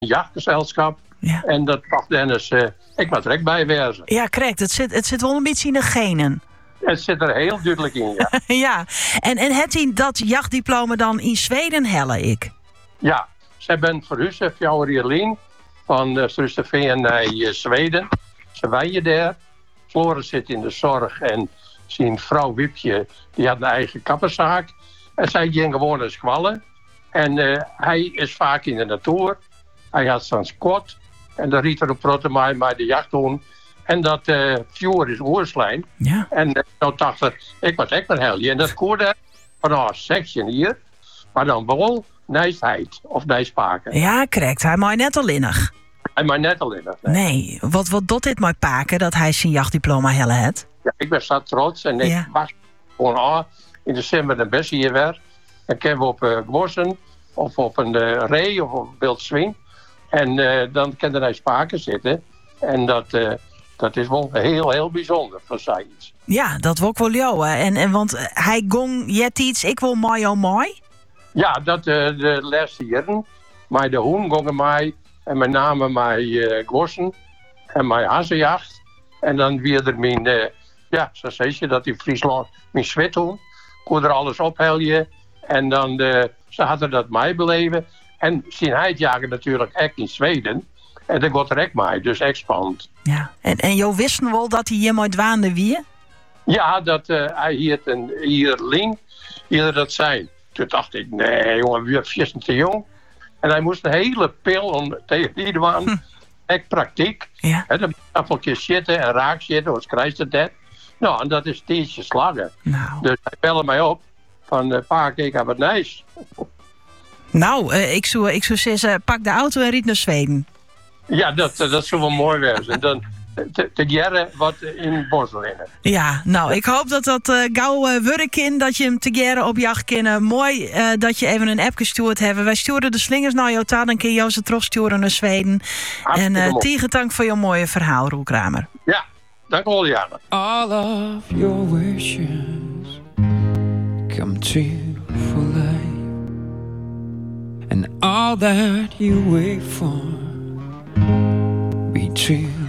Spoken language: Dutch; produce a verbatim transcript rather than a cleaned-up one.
jachtgezelschap. Ja. En dat dacht Dennis, uh, ik moet er ook bij wezen. Ja, correct. Het zit, het zit wel een beetje in de genen. Het zit er heel duidelijk in, ja. Ja, en, en het hij dat jachtdiploma dan in Zweden helle ik? Ja, ze ben verhuisd voor Jolien van uh, Strusteveen naar uh, Zweden. Ze wijden daar. Floris zit in de zorg en zijn vrouw Wipje, die had een eigen kapperszaak. En zij ging gewoon naar squallen. En uh, hij is vaak in de natuur. Hij had zo'n squat. En dan riet er op Protemai maar de jacht doen. En dat uh, vuur is oorslijn. Ja. En uh, toen dacht ik, ik was echt een helje. En dat koerde van een section hier. Maar dan wel nijsheid of nijspaken. Ja, correct. Hij mag net al innig. Hij mag net al innig. Nee, nee. Wat, wat doet dit maar paken dat hij zijn jachtdiploma helle het? Ja, ik ben zo trots. En ik Ja. was gewoon aan in december de beste hier weer. Dan kunnen we op uh, Gwossen of op een uh, ree of op een wild zwin. En uh, dan kan hij spaken zitten. En dat, uh, dat is wel heel, heel bijzonder voor zoiets. Ja, dat wil ik wel jou. Hè. En, en want hij gong jet iets, ik wil mooi oh mooi. Ja, dat uh, de laatste jaren. Maar de hoen gongen mij. En met name mijn uh, Gwossen. En mijn hazenjacht. En dan weer er mijn, uh, ja, zo zeg je dat in Friesland, mijn zwethoen. Kon er alles opheljen. En dan, uh, ze hadden dat mij beleven. En zien hij het jagen natuurlijk echt in Zweden. En dat gaat er ook mee, dus echt spannend. Ja, en, en jou wisten wel dat hij hier mooi dwaande wie? Ja, dat uh, hij hier, ten, hier link, hier dat zijn. Toen dacht ik, nee jongen, wie is te jong. En hij moest een hele pil om tegen die dwaan. Hm. Echt praktiek. Ja. En dan appeltjes zitten en raak zitten, wat krijgt het dat? Nou, en dat is tientje slagen. Nou. Dus hij belde mij op van, uh, pa, kijk, heb het nice. Nou, uh, ik zou, ik zou zeggen, pak de auto en riet naar Zweden. Ja, dat, dat zou wel mooi wezen. Dan te, te jaren wat in Boslinnen. Ja, nou, ik hoop dat dat uh, gauw uh, werk in, dat je hem te jaren op jacht kennen. Mooi uh, dat je even een app gestuurd hebben. Wij sturen de slingers naar jou taal, dan kun je jou ze terugsturen naar Zweden. Hartstikke en uh, mooi. tegen dank voor je mooie verhaal, Roel Kramer. Ja, dank wel, Jana. All of your wishes come true for life. And all that you wait for be true.